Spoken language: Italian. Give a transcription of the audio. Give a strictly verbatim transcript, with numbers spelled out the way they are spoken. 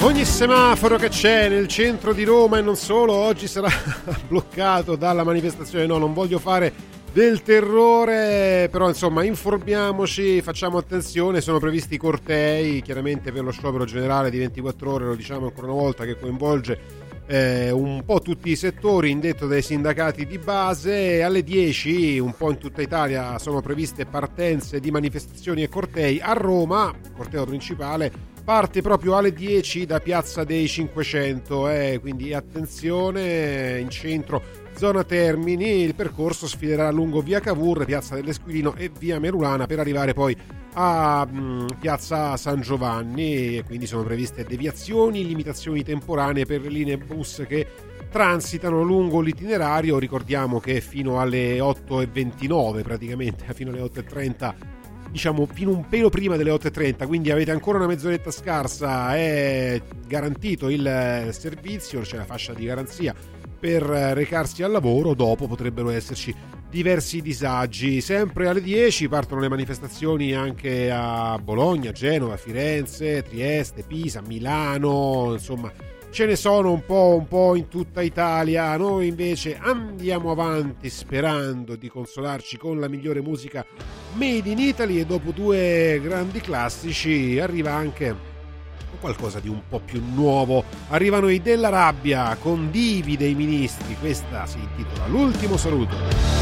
Ogni semaforo che c'è nel centro di Roma e non solo oggi sarà bloccato dalla manifestazione. No, non voglio fare del terrore, però insomma informiamoci, facciamo attenzione. Sono previsti cortei chiaramente per lo sciopero generale di ventiquattro ore, lo diciamo ancora una volta, che coinvolge eh, un po' tutti i settori, indetto dai sindacati di base. Alle dieci un po' in tutta Italia sono previste partenze di manifestazioni e cortei. A Roma, corteo principale parte proprio alle dieci da Piazza dei Cinquecento, eh, quindi attenzione, in centro, zona Termini. Il percorso sfilerà lungo via Cavour, Piazza dell'Esquilino e via Merulana per arrivare poi a mh, Piazza San Giovanni, e quindi sono previste deviazioni, limitazioni temporanee per le linee bus che transitano lungo l'itinerario. Ricordiamo che fino alle otto e ventinove, praticamente fino alle otto e trenta, diciamo fino un pelo prima delle otto e trenta, quindi avete ancora una mezz'oretta scarsa, è garantito il servizio, c'è la fascia di garanzia per recarsi al lavoro. Dopo potrebbero esserci diversi disagi. Sempre alle dieci partono le manifestazioni anche a Bologna, Genova, Firenze, Trieste, Pisa, Milano, insomma ce ne sono un po', un po' in tutta Italia. Noi invece andiamo avanti sperando di consolarci con la migliore musica made in Italy, e dopo due grandi classici arriva anche qualcosa di un po' più nuovo. Arrivano i Della Rabbia con Divi dei Ministri, questa si intitola L'ultimo saluto.